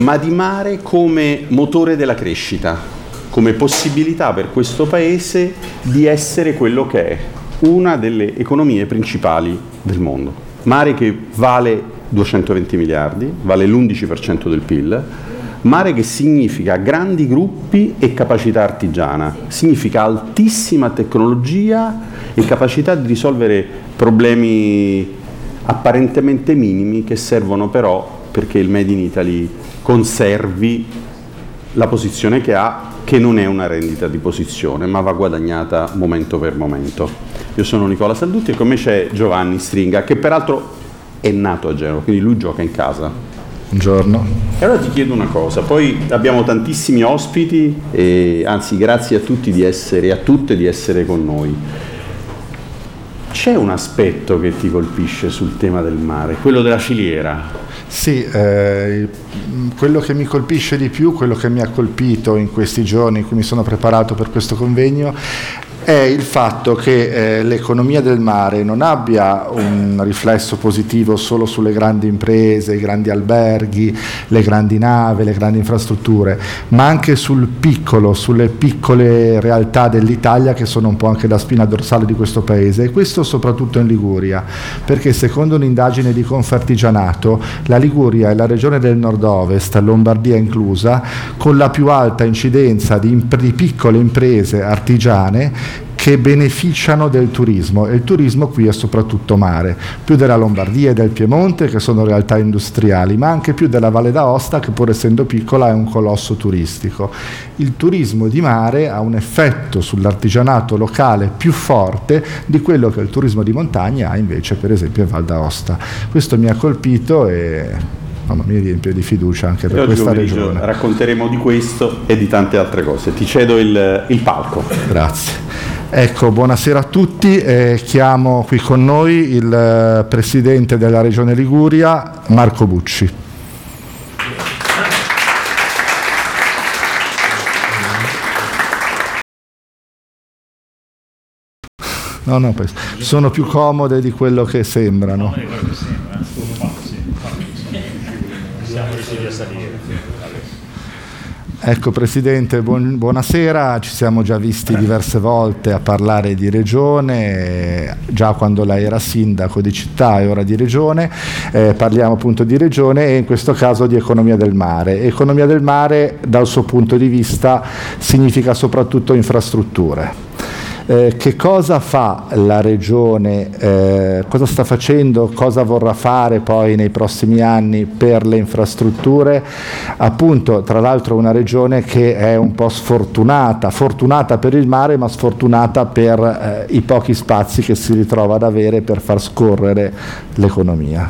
ma di mare come motore della crescita, come possibilità per questo paese di essere quello che è, una delle economie principali del mondo. Mare che vale 220 miliardi, vale l'11% del PIL, mare che significa grandi gruppi e capacità artigiana, significa altissima tecnologia e capacità di risolvere problemi apparentemente minimi che servono però perché il Made in Italy conservi la posizione che ha, che non è una rendita di posizione, ma va guadagnata momento per momento. Io sono Nicola Saldutti e con me c'è Giovanni Stringa, che peraltro è nato a Genova, quindi lui gioca in casa. Buongiorno. E allora ti chiedo una cosa, poi abbiamo tantissimi ospiti, e anzi grazie a tutti di essere, e a tutte di essere con noi. C'è un aspetto che ti colpisce sul tema del mare, quello della filiera. Sì, quello che mi colpisce di più, quello che mi ha colpito in questi giorni in cui mi sono preparato per questo convegno, è il fatto che l'economia del mare non abbia un riflesso positivo solo sulle grandi imprese, i grandi alberghi, le grandi navi, le grandi infrastrutture, ma anche sul piccolo, sulle piccole realtà dell'Italia che sono un po' anche la spina dorsale di questo paese, e questo soprattutto in Liguria, perché secondo un'indagine di Confartigianato la Liguria è la regione del nord-ovest, Lombardia inclusa, con la più alta incidenza di piccole imprese artigiane che beneficiano del turismo, e il turismo qui è soprattutto mare, più della Lombardia e del Piemonte, che sono realtà industriali, ma anche più della Valle d'Aosta, che pur essendo piccola è un colosso turistico. Il turismo di mare ha un effetto sull'artigianato locale più forte di quello che il turismo di montagna ha invece per esempio in Val d'Aosta. Questo mi ha colpito e mi riempie di fiducia anche per questa regione. Racconteremo di questo e di tante altre cose. Ti cedo il palco. Grazie. Ecco, buonasera a tutti. Chiamo qui con noi il Presidente della Regione Liguria, Marco Bucci. No, sono più comode di quello che sembrano. Ecco Presidente, buonasera, ci siamo già visti diverse volte a parlare di regione, già quando lei era sindaco di città e ora di regione, parliamo appunto di regione e in questo caso di economia del mare. Economia del mare dal suo punto di vista significa soprattutto infrastrutture. Che cosa fa la Regione, cosa sta facendo, cosa vorrà fare poi nei prossimi anni per le infrastrutture? Appunto, tra l'altro una Regione che è un po' fortunata per il mare ma sfortunata per i pochi spazi che si ritrova ad avere per far scorrere l'economia.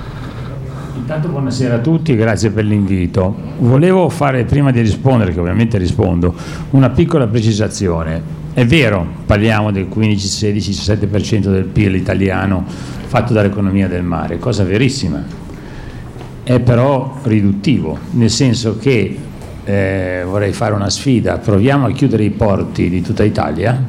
Intanto buonasera a tutti, grazie per l'invito. Volevo fare, prima di rispondere, che ovviamente rispondo, una piccola precisazione. È vero, parliamo del 15, 16, 17% del PIL italiano fatto dall'economia del mare, cosa verissima. È però riduttivo, nel senso che vorrei fare una sfida, proviamo a chiudere i porti di tutta Italia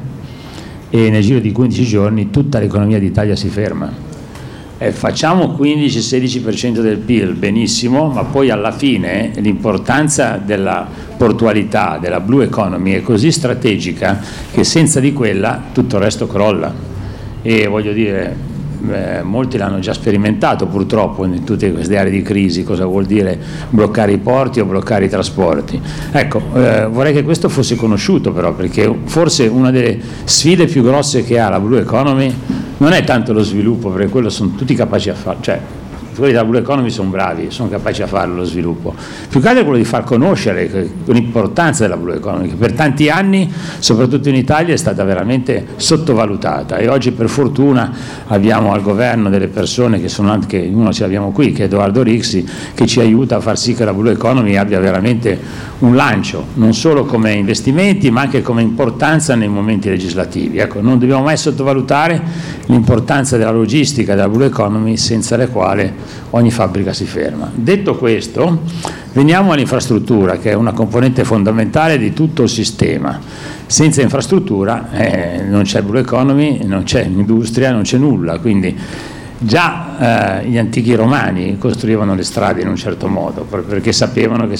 e nel giro di 15 giorni tutta l'economia d'Italia si ferma. Facciamo 15-16% del PIL, benissimo, ma poi alla fine l'importanza della portualità, della blue economy è così strategica che senza di quella tutto il resto crolla. E voglio dire, molti l'hanno già sperimentato purtroppo in tutte queste aree di crisi, cosa vuol dire bloccare i porti o bloccare i trasporti. Ecco, vorrei che questo fosse conosciuto però, perché forse una delle sfide più grosse che ha la blue economy non è tanto lo sviluppo, perché quello sono tutti capaci a fare, cioè quelli della blue economy sono bravi, sono capaci a farlo lo sviluppo, più che altro è quello di far conoscere l'importanza della blue economy, che per tanti anni soprattutto in Italia è stata veramente sottovalutata, e oggi per fortuna abbiamo al governo delle persone che sono anche, uno ce l'abbiamo qui che è Edoardo Rixi, che ci aiuta a far sì che la blue economy abbia veramente un lancio, non solo come investimenti ma anche come importanza nei momenti legislativi. Ecco, non dobbiamo mai sottovalutare l'importanza della logistica della blue economy, senza la quale ogni fabbrica si ferma. Detto questo, veniamo all'infrastruttura, che è una componente fondamentale di tutto il sistema. Senza infrastruttura non c'è blue economy, non c'è industria, non c'è nulla, quindi già gli antichi romani costruivano le strade in un certo modo, perché sapevano che